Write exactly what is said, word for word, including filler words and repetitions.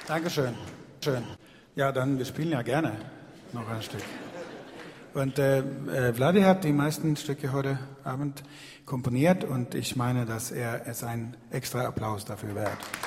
Dankeschön. Schön. Ja, dann, wir spielen ja gerne noch ein Stück. Und äh, äh, Vladi hat die meisten Stücke heute Abend komponiert und ich meine, dass er es einen extra Applaus dafür wert.